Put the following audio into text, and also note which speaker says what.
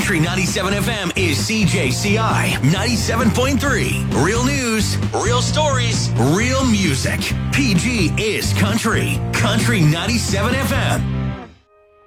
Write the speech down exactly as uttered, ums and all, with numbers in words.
Speaker 1: Country ninety-seven F M is C J C I ninety-seven point three. Real news, real stories, real music. P G is country. Country ninety-seven F M.